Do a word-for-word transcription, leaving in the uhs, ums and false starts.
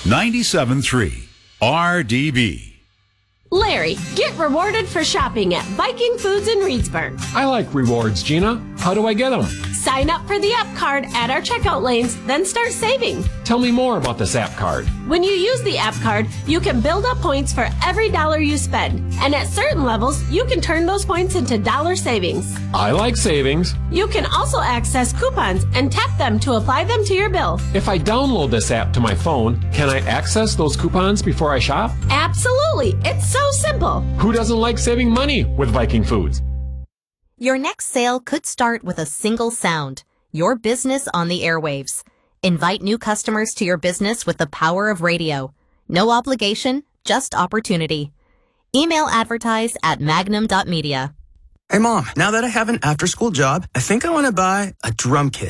ninety-seven point three R D B. Larry, get rewarded for shopping at Viking Foods in Reedsburg. I like rewards, Gina. How do I get them? Sign up for the app card at our checkout lanes, then start saving. Tell me more about this app card. When you use the app card, you can build up points for every dollar you spend. And at certain levels, you can turn those points into dollar savings. I like savings. You can also access coupons and tap them to apply them to your bill. If I download this app to my phone, can I access those coupons before I shop? Absolutely. It's so simple. Who doesn't like saving money with Viking Foods? Your next sale could start with a single sound, your business on the airwaves. Invite new customers to your business with the power of radio. No obligation, just opportunity. Email advertise at magnum dot media. Hey, Mom, now that I have an after-school job, I think I want to buy a drum kit.